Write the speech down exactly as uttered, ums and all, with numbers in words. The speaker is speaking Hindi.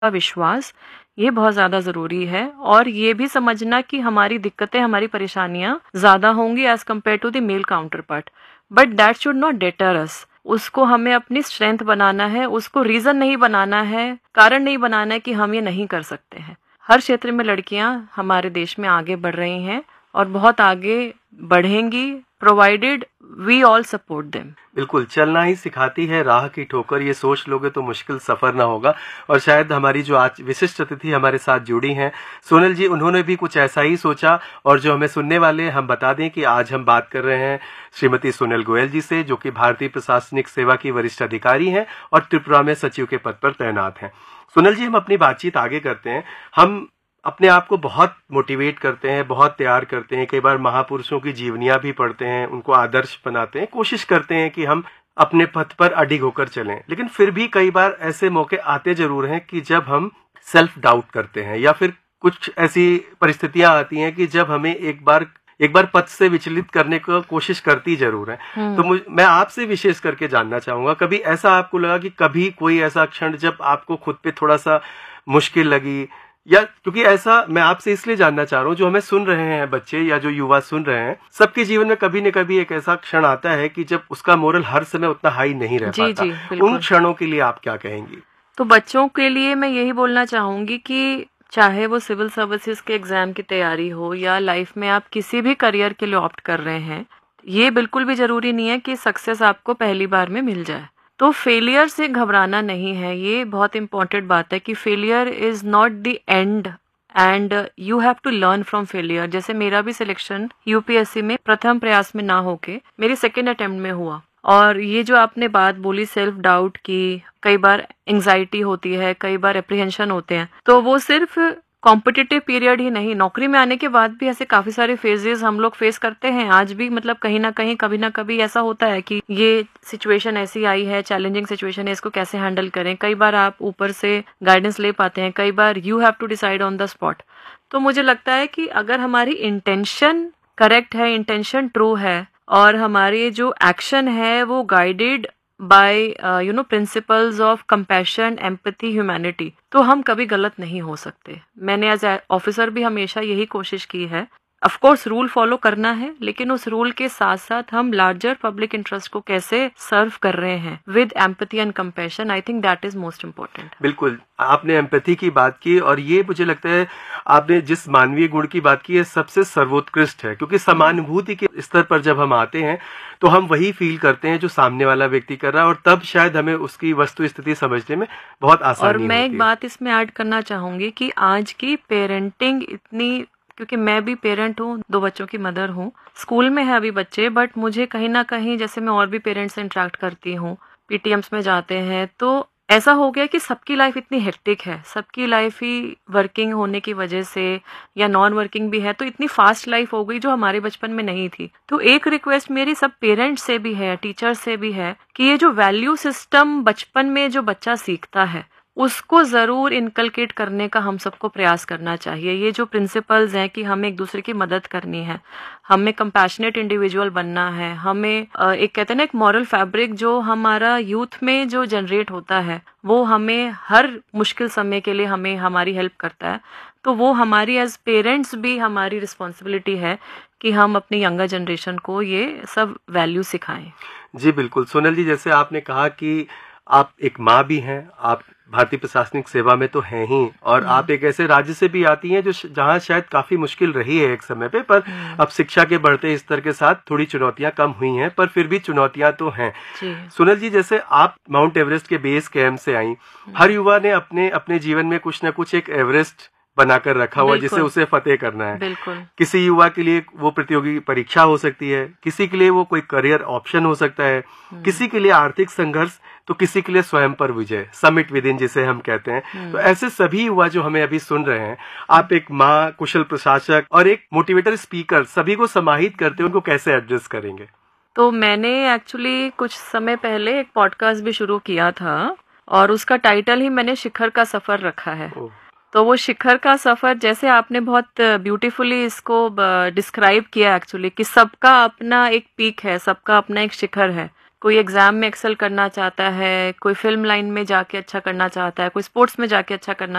का विश्वास, ये बहुत ज़्यादा ज़रूरी है। और ये भी समझना कि हमारी दिक्कतें, हमारी परेशानियाँ ज़्यादा होंगी as compare to the mail counter part, but that should not debtor अस। उसको हमें अपनी स्ट्रेंथ बनाना है, उसको रीज़न नहीं बनाना है, कारण नहीं बनाना है कि हम ये नहीं कर सकते हैं। हर क्षेत्र में लड़कियां हमारे देश में आगे बढ़ रही हैं और बहुत आगे बढ़ेंगी, provided we all support them. बिल्कुल, चलना ही सिखाती है राह की ठोकर, ये सोच लोगे तो मुश्किल सफर ना होगा। और शायद हमारी जो आज विशिष्ट अतिथि हमारे साथ जुड़ी हैं सोनल जी, उन्होंने भी कुछ ऐसा ही सोचा। और जो हमें सुनने वाले हम बता दें कि आज हम बात कर रहे हैं श्रीमती सोनल गोयल जी से, जो कि भारतीय प्रशासनिक सेवा की वरिष्ठ अधिकारी हैं और त्रिपुरा में सचिव के पद पर तैनात हैं। सोनल जी, हम अपनी बातचीत आगे करते हैं। हम अपने आप को बहुत मोटिवेट करते हैं, बहुत तैयार करते हैं, कई बार महापुरुषों की जीवनियां भी पढ़ते हैं, उनको आदर्श बनाते हैं, कोशिश करते हैं कि हम अपने पथ पर अडिग होकर चलें। लेकिन फिर भी कई बार ऐसे मौके आते जरूर हैं कि जब हम सेल्फ डाउट करते हैं, या फिर कुछ ऐसी परिस्थितियां आती हैं कि जब हमें एक बार एक बार पथ से विचलित करने की कोशिश करती जरूर है। तो मुझ, मैं आपसे विशेष करके जानना चाहूंगा, कभी ऐसा आपको लगा कि कभी कोई ऐसा क्षण जब आपको खुद पे थोड़ा सा मुश्किल लगी? या क्योंकि ऐसा मैं आपसे इसलिए जानना चाह रहा हूँ, जो हमें सुन रहे हैं बच्चे या जो युवा सुन रहे हैं, सबके जीवन में कभी न कभी एक ऐसा क्षण आता है कि जब उसका मोरल हर समय उतना हाई नहीं रह जी, पाता। जी, उन क्षणों के लिए आप क्या कहेंगी? तो बच्चों के लिए मैं यही बोलना चाहूंगी कि चाहे वो सिविल सर्विसेज के एग्जाम की तैयारी हो या लाइफ में आप किसी भी करियर के लिए ऑप्ट कर रहे हैं, ये बिल्कुल भी जरूरी नहीं है कि सक्सेस आपको पहली बार में मिल जाए। तो फेलियर से घबराना नहीं है, ये बहुत इंपॉर्टेंट बात है कि failure is not the end and you have to learn from failure. जैसे मेरा भी सिलेक्शन यूपीएससी में प्रथम प्रयास में ना होके मेरी सेकेंड अटेम्प्ट में हुआ। और ये जो आपने बात बोली सेल्फ डाउट की, कई बार एंजाइटी होती है, कई बार एप्रीहेंशन होते हैं, तो वो सिर्फ कॉम्पिटिटिव पीरियड ही नहीं, नौकरी में आने के बाद भी ऐसे काफी सारे फेजेस हम लोग फेस करते हैं आज भी। मतलब कहीं ना कहीं कभी ना कभी ऐसा होता है कि ये सिचुएशन ऐसी आई है, चैलेंजिंग सिचुएशन है, इसको कैसे हैंडल करें। कई बार आप ऊपर से गाइडेंस ले पाते हैं, कई बार you have to decide on the spot. तो मुझे लगता है कि अगर हमारी इंटेंशन करेक्ट है, इंटेंशन ट्रू है, और हमारे जो एक्शन है वो guided by you know principles of compassion, empathy, humanity, तो हम कभी गलत नहीं हो सकते। मैंने एज ऑफिसर भी हमेशा यही कोशिश की है। ऑफ कोर्स रूल फॉलो करना है, लेकिन उस रूल के साथ साथ हम लार्जर पब्लिक इंटरेस्ट को कैसे सर्व कर रहे हैं with empathy and compassion, I think that is most important. बिल्कुल, आपने एम्पैथी की बात की, और ये मुझे लगता है आपने जिस मानवीय गुण की बात की है सबसे सर्वोत्कृष्ट है। क्योंकि समानुभूति के स्तर पर जब हम आते हैं तो हम वही फील करते हैं जो सामने वाला व्यक्ति कर रहा है, और तब शायद हमें उसकी वस्तु स्थिति समझने में बहुत आसानी होती है। और मैं एक बात इसमें ऐड करना चाहूंगी कि आज की पेरेंटिंग इतनी, क्योंकि मैं भी पेरेंट हूँ, दो बच्चों की मदर हूँ, स्कूल में है अभी बच्चे, बट मुझे कहीं ना कहीं, जैसे मैं और भी पेरेंट्स से इंटरेक्ट करती हूँ, पीटीएम्स में जाते हैं, तो ऐसा हो गया कि सबकी लाइफ इतनी हेक्टिक है, सबकी लाइफ ही वर्किंग होने की वजह से या नॉन वर्किंग भी है, तो इतनी फास्ट लाइफ हो गई जो हमारे बचपन में नहीं थी। तो एक रिक्वेस्ट मेरी सब पेरेंट्स से भी है, टीचर्स से भी है, कि ये जो वैल्यू सिस्टम बचपन में जो बच्चा सीखता है उसको जरूर इनकलकेट करने का हम सबको प्रयास करना चाहिए। ये जो प्रिंसिपल्स हैं कि हमें एक दूसरे की मदद करनी है, हमें कंपैशनेट इंडिविजुअल बनना है, हमें एक कहते हैं ना एक मॉरल फैब्रिक जो हमारा यूथ में जो जनरेट होता है वो हमें हर मुश्किल समय के लिए हमें हमारी हेल्प करता है। तो वो हमारी एज पेरेंट्स भी हमारी रिस्पॉन्सिबिलिटी है कि हम अपनी यंगर जनरेशन को ये सब वैल्यू सिखाएं। जी बिल्कुल सोनल जी, जैसे आपने कहा कि आप एक माँ भी हैं, आप भारतीय प्रशासनिक सेवा में तो हैं ही, और आप एक ऐसे राज्य से भी आती हैं जो जहां शायद काफी मुश्किल रही है एक समय पे, पर अब शिक्षा के बढ़ते स्तर के साथ थोड़ी चुनौतियां कम हुई हैं, पर फिर भी चुनौतियां तो हैं। सोनल जी, जैसे आप माउंट एवरेस्ट के बेस कैंप से आई, हर युवा ने अपने अपने जीवन में कुछ न कुछ एक एवरेस्ट बनाकर रखा हुआ जिसे उसे फतेह करना है। बिल्कुल। किसी युवा के लिए वो प्रतियोगी परीक्षा हो सकती है, किसी के लिए वो कोई करियर ऑप्शन हो सकता है, किसी के लिए आर्थिक संघर्ष, तो किसी के लिए स्वयं पर विजय, समिट विद इन जिसे हम कहते हैं। तो ऐसे सभी युवा जो हमें अभी सुन रहे हैं, आप एक माँ, कुशल प्रशासक और एक मोटिवेटर स्पीकर, सभी को समाहित करते उनको कैसे एड्रेस करेंगे? तो मैंने एक्चुअली कुछ समय पहले एक पॉडकास्ट भी शुरू किया था, और उसका टाइटल ही मैंने शिखर का सफर रखा है। तो वो शिखर का सफर, जैसे आपने बहुत ब्यूटीफुली इसको डिस्क्राइब किया एक्चुअली, कि सबका अपना एक पीक है, सबका अपना एक शिखर है। कोई एग्जाम में एक्सेल करना चाहता है, कोई फिल्म लाइन में जाके अच्छा करना चाहता है, कोई स्पोर्ट्स में जाके अच्छा करना